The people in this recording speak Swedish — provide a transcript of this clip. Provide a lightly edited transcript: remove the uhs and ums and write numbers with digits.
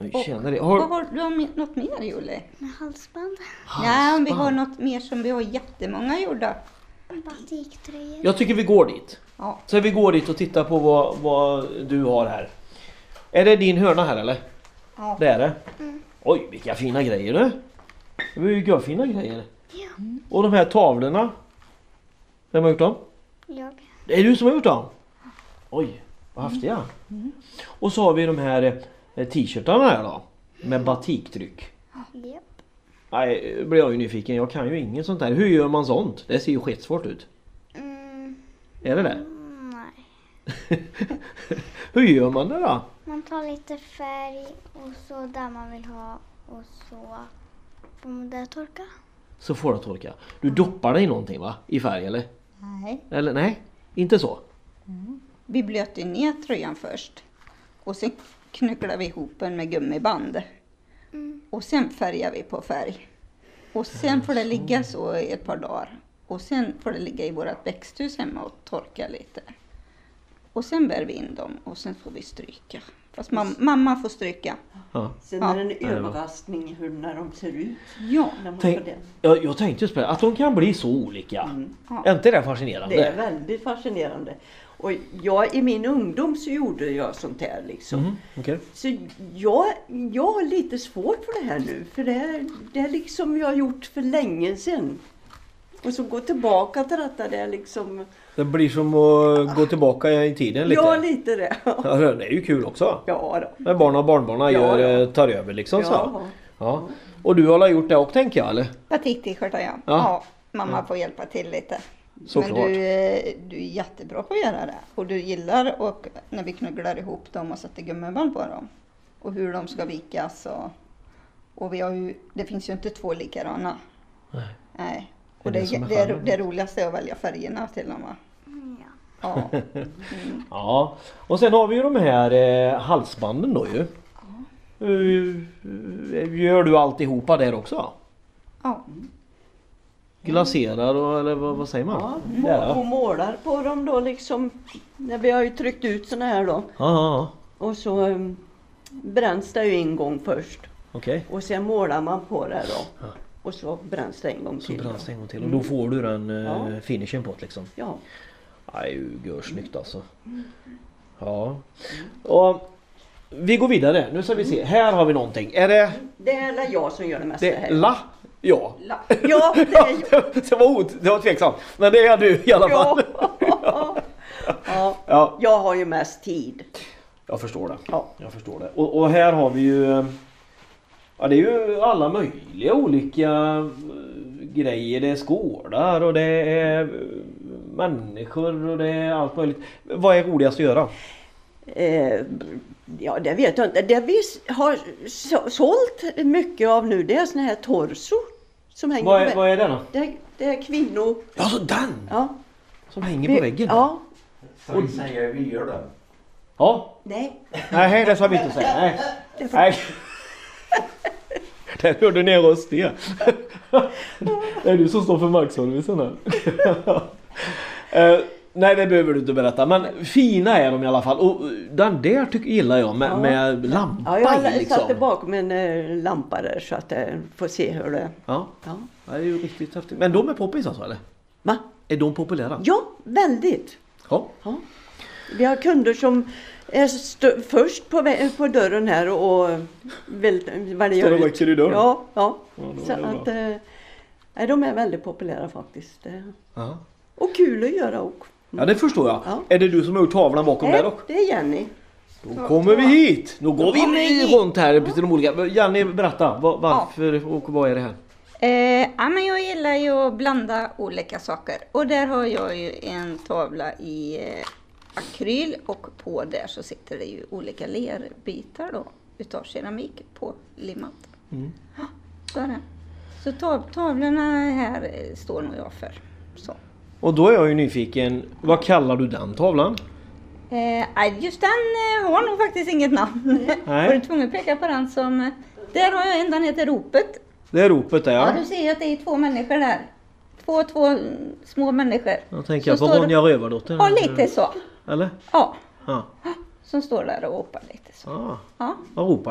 Tjena det. Har du något mer, Julie? Med halsband. Nej, om vi har något mer som vi har jättemånga gjorda. Batiktröjor. Jag tycker vi går dit. Ja. Så vi går dit och tittar på vad du har här. Är det din hörna här eller? Ja. Det är det. Oj, vilka fina grejer du. Det var ju fina grejer. Ja. Och de här tavlorna. Vem har gjort dem? Jag. Det är du som har gjort dem? Oj, vad häftiga. Och så har vi de här t-shirtarna här då. Med batiktryck. Japp. Nej, blir jag ju nyfiken. Jag kan ju inget sånt där. Hur gör man sånt? Det ser ju skitsvårt ut. Är det det? Nej. Hur gör man det då? Man tar lite färg och så där man vill ha och så får man det torka. Så får det torka. Du doppar dig i någonting va? I färg eller? Nej. Eller nej? Inte så? Vi blöter ner tröjan först. Och sen knycklar vi ihop den med gummiband. Och sen färgar vi på färg. Och sen får det ligga så i ett par dagar. Och sen får det ligga i vårat växthus hemma och torka lite. Och sen bär vi in dem och sen får vi stryka. Fast mamma får stryka. Ja. Sen är det en överraskning när de ser ut. Ja. När man Tänk, får den. jag tänkte just på det, att de kan bli så olika. Ja. Är inte det fascinerande? Det är väldigt fascinerande. Och i min ungdom så gjorde jag sånt här liksom. Okej. Så jag har lite svårt för det här nu. För det är liksom jag har gjort för länge sedan. Och så gå tillbaka till detta, det är liksom... Det blir som att gå tillbaka i tiden lite. Ja, lite det. Ja, det är ju kul också. Ja då. När barn och barnbarn Ja. tar över liksom så. Ja. Ja. Och du har gjort det också tänker jag eller? Batik-t-shirtar ja. Ja. Ja. Mamma får hjälpa till lite. Såklart. Men du är jättebra på att göra det. Och du gillar och när vi knugglar ihop dem och sätter gummiband på dem. Och hur de ska vikas. Och vi har ju, det finns ju inte två likadana. Nej. Och Det är det som är det charmen. det roligaste är att välja färgerna till dem va? Ja. Ja. Och sen har vi ju de här halsbanden då ju. Gör du alltihopa där också? Ja. Glaserar och, eller vad säger man? Ja, och målar på dem då liksom. När vi har ju tryckt ut såna här då. Ja. Och så bränns det ju en gång först. Okej. Och sen målar man på det då. Och så bränns det en gång Så till. bränns det en gång till. Och då får du den finishen på det liksom. Ja. Det är ju görsnyggt alltså. Ja. Och vi går vidare. Nu ska vi se. Här har vi någonting. Är det... Det är jag som gör det mesta Det här. Ja. Ja, det är jag. Det var tveksamt. Men det är du i alla fall. Ja. Jag har ju mest tid. Jag förstår det. Ja. Jag förstår det. Och här har vi ju... Ja, det är ju alla möjliga olika grejer. Det är skålar och det är människor och det är allt möjligt. Vad är roligast att göra? Ja, det vet jag inte. Det vi har sålt mycket av nu, det är såna här torso som hänger på väggen. Vad är det då? Det är kvinnor. Ja, så den! Ja. Som hänger på väggen? Ja. Så vi säger vi gör det. Ja. Nej. Nej, det ska vi inte säga. Nej. Där hörde ni en röst det. Det är du som står för markservicen här. Nej, det behöver du inte berätta. Men fina är de i alla fall. Och den där gillar jag med lampa Ja, jag liksom. satte bakom en lampa där så att jag får se hur det... Ja. Ja. Det är ju riktigt häftigt. Men de är poppis alltså, eller? Va? Är de populära? Ja, väldigt. Ja. Ja. Vi har kunder som är först på dörren här och väljer Står och väcker i dörren? Ja. Ja, Så det är att nej, de är väldigt populära faktiskt. Ja. Och kul att göra också. Ja, det förstår jag. Ja. Är det du som har gjort tavlan bakom där också? Det är Jenny. Då kommer vi hit. Då går vi runt här till de olika. Jenny, berätta. Varför och vad är det här? Ja, men jag gillar ju att blanda olika saker. Och där har jag ju en tavla i akryl och på där så sitter det ju olika lerbitar då utav keramik på limmat. Ja, så är det. Så tavlorna här står nog jag för. Så. Och då är jag ju nyfiken. Vad kallar du den tavlan? Just den har nog faktiskt inget namn. Nej. Var du tvungen att peka på den som... Där har jag en, den heter Ropet. Det är ropet där, Ja, ja. du ser ju att det är två människor där. Två små människor. Jag tänker jag Så på står Ronja Rövardotter. Ja, lite så. Eller? Ja, Ja. som står där och ropar lite så. Ja. Ja. Vad ropar